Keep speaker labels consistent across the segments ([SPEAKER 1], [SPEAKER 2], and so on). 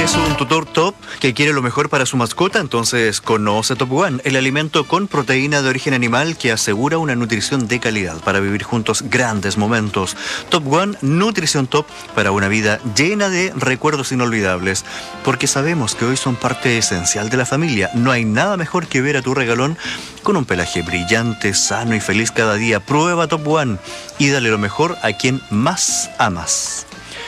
[SPEAKER 1] ¿Es un tutor top que quiere lo mejor para su mascota? Entonces conoce Top One, el alimento con proteína de origen animal que asegura una nutrición de calidad para vivir juntos grandes momentos. Top One, nutrición top para una vida llena de recuerdos inolvidables. Porque sabemos que hoy son parte esencial de la familia. No hay nada mejor que ver a tu regalón con un pelaje brillante, sano y feliz cada día. Prueba Top One y dale lo mejor a quien más amas.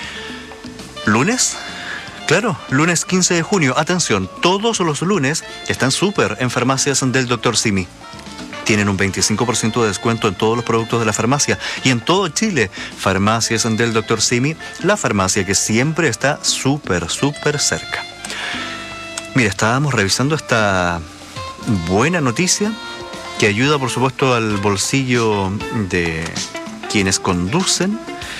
[SPEAKER 1] ¿Lunes? Claro, lunes 15 de junio. Atención, todos los lunes están súper en farmacias del Dr. Simi. Tienen un 25% de descuento en todos los productos de la farmacia y en todo Chile. Farmacias del Dr. Simi, la farmacia que siempre está súper cerca. Mira, estábamos revisando esta buena noticia que ayuda, por supuesto, al bolsillo de quienes conducen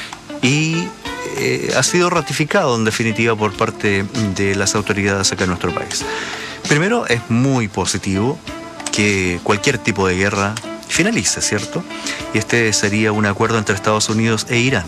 [SPEAKER 1] y ha sido ratificado en definitiva por parte de las autoridades acá en nuestro país. Primero, es muy positivo que cualquier tipo de guerra finalice, ¿cierto? Y este sería un acuerdo entre Estados Unidos e Irán.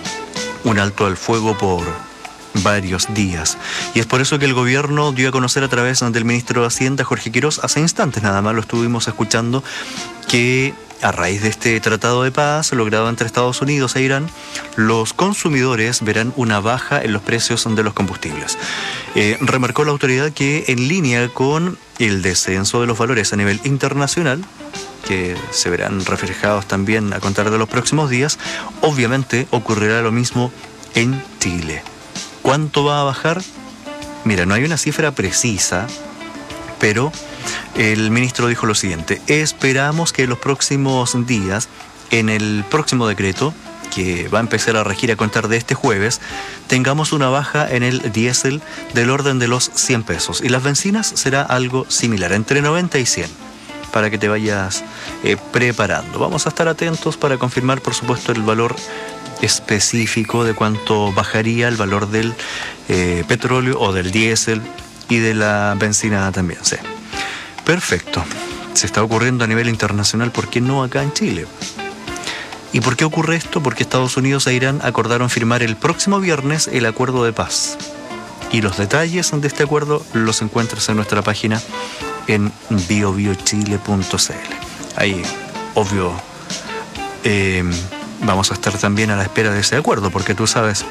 [SPEAKER 1] Un alto al fuego por varios días. Y es por eso que el gobierno dio a conocer a través del ministro de Hacienda, Jorge Quirós, hace instantes nada más lo estuvimos escuchando, que a raíz de este tratado de paz logrado entre Estados Unidos e Irán, los consumidores verán una baja en los precios de los combustibles. Remarcó la autoridad que en línea con el descenso de los valores a nivel internacional, que se verán reflejados también a contar de los próximos días, obviamente ocurrirá lo mismo en Chile. ¿Cuánto va a bajar? Mira, no hay una cifra precisa, pero el ministro dijo lo siguiente: esperamos que en los próximos días, en el próximo decreto, que va a empezar a regir a contar de este jueves, tengamos una baja en el diésel del orden de los 100 pesos. Y las bencinas será algo similar, entre 90 y 100, para que te vayas preparando. Vamos a estar atentos para confirmar, por supuesto, el valor específico de cuánto bajaría el valor del petróleo o del diésel y de la benzina también, sí. Perfecto. Se está ocurriendo a nivel internacional, ¿por qué no acá en Chile? ¿Y por qué ocurre esto? Porque Estados Unidos e Irán acordaron firmar el próximo viernes el acuerdo de paz. Y los detalles de este acuerdo los encuentras en nuestra página en biobiochile.cl. Ahí, obvio, vamos a estar también a la espera de ese acuerdo, porque tú sabes,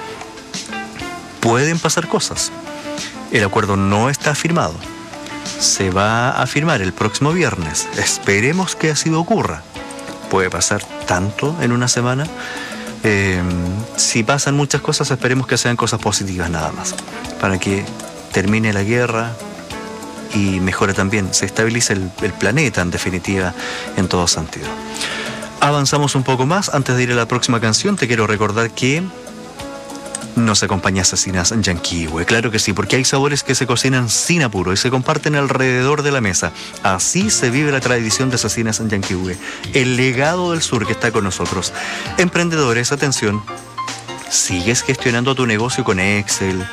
[SPEAKER 1] pueden pasar cosas. El acuerdo no está firmado. Se va a firmar el próximo viernes. Esperemos que así ocurra. Puede pasar tanto en una semana. Si pasan muchas cosas, esperemos que sean cosas positivas nada más, para que termine la guerra y mejore también, se estabilice el planeta en definitiva en todo sentido. Avanzamos un poco más. Antes de ir a la próxima canción, te quiero recordar que nos acompaña Asesinas Yanquihue. Claro que sí, porque hay sabores que se cocinan sin apuro y se comparten alrededor de la mesa. Así se vive la tradición de Asesinas Yanquihue, el legado del sur que está con nosotros. Emprendedores, atención, ¿sigues gestionando tu negocio con Excel,